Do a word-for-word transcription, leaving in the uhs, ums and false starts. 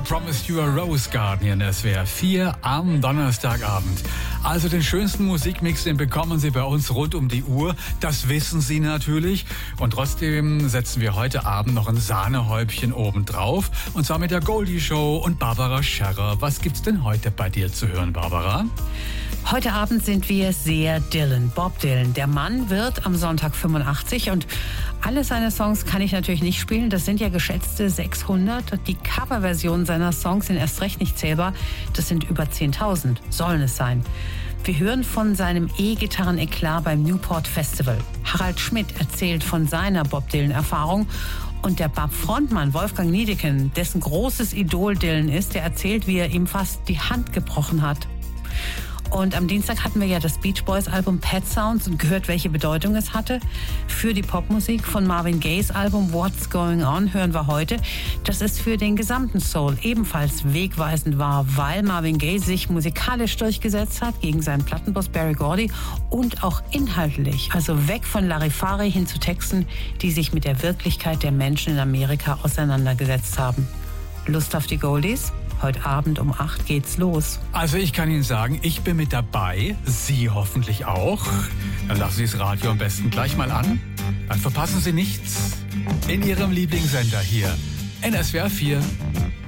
Promised You a Rose Garden hier in S W R vier am Donnerstagabend. Also den schönsten Musikmix, den bekommen Sie bei uns rund um die Uhr. Das wissen Sie natürlich. Und trotzdem setzen wir heute Abend noch ein Sahnehäubchen oben drauf. Und zwar mit der Goldie Show und Barbara Scherrer. Was gibt's denn heute bei dir zu hören, Barbara? Heute Abend sind wir sehr Dylan, Bob Dylan. Der Mann wird am Sonntag fünfundachtzig und alle seine Songs kann ich natürlich nicht spielen. Das sind ja geschätzte sechshundert. Die Coverversionen seiner Songs sind erst recht nicht zählbar. Das sind über zehntausend, sollen es sein. Wir hören von seinem E-Gitarren-Eklat beim Newport Festival. Harald Schmidt erzählt von seiner Bob Dylan-Erfahrung. Und der Bab-Frontmann Wolfgang Niedecken, dessen großes Idol Dylan ist, der erzählt, wie er ihm fast die Hand gebrochen hat. Und am Dienstag hatten wir ja das Beach Boys Album Pet Sounds und gehört, welche Bedeutung es hatte für die Popmusik. Von Marvin Gayes Album What's Going On hören wir heute, dass es für den gesamten Soul ebenfalls wegweisend war, weil Marvin Gaye sich musikalisch durchgesetzt hat gegen seinen Plattenboss Berry Gordy und auch inhaltlich. Also weg von Larifari hin zu Texten, die sich mit der Wirklichkeit der Menschen in Amerika auseinandergesetzt haben. Lust auf die Goldies? Heute Abend um acht geht's los. Also ich kann Ihnen sagen, ich bin mit dabei. Sie hoffentlich auch. Dann lassen Sie das Radio am besten gleich mal an. Dann verpassen Sie nichts in Ihrem Lieblingssender hier in S W R vier.